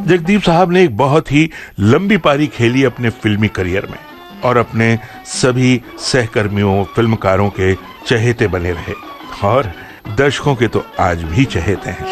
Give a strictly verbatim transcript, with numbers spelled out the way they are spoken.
जगदीप साहब ने एक बहुत ही लंबी पारी खेली अपने फिल्मी करियर में और अपने सभी सहकर्मियों फिल्मकारों के चहेते बने रहे और दर्शकों के तो आज भी चहेते हैं।